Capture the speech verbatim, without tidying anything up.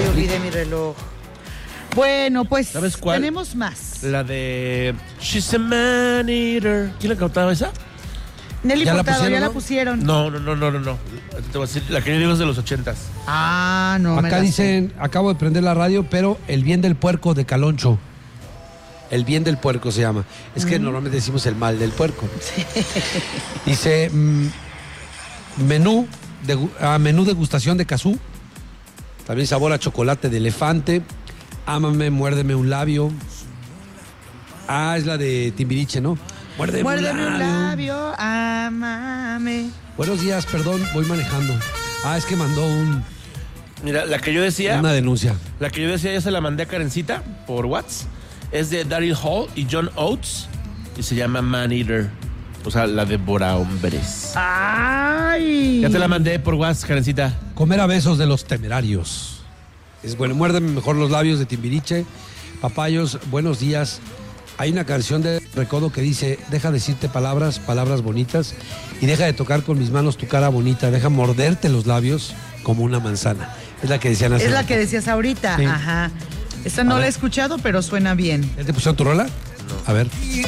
olvidé mi reloj. Bueno, pues ¿Sabes cuál? tenemos más. La de She's a Man Eater. ¿Quién la cantaba esa? Nelly ¿Ya la Furtado, pusieron, ya no? la pusieron. No, no, no, no, no, no. Te voy a decir, la que yo digo es de los ochentas. Ah, no. me Acá la sé. dicen, acabo de prender la radio, pero El bien del puerco de Caloncho. El bien del puerco se llama. Es que normalmente decimos el mal del puerco. Dice, mm, menú, de, ah, menú degustación de cazú. También sabor a chocolate de elefante. Ámame, muérdeme un labio. Ah, es la de Timbiriche, ¿no? Muérdeme, Muérdeme un un labio. labio, amame. Buenos días, perdón, voy manejando. Ah, es que mandó un, Mira, la que yo decía, una denuncia. la que yo decía, ya se la mandé a Karencita por WhatsApp. Es de Daryl Hall y John Oates y se llama Man Eater. O sea, la devora hombres. Ay. Ya te la mandé por WhatsApp, Karencita. Comer a besos de los temerarios. Es bueno, muérdeme mejor los labios de Timbiriche. Papayos, buenos días. Hay una canción de Recodo que dice, deja decirte palabras, palabras bonitas, y deja de tocar con mis manos tu cara bonita, deja morderte los labios como una manzana. Es la que decían hace Es la rato. que decías ahorita. Sí. Ajá. Esta no A la he ver. escuchado, pero suena bien. ¿Ya te pusieron tu rola? A ver.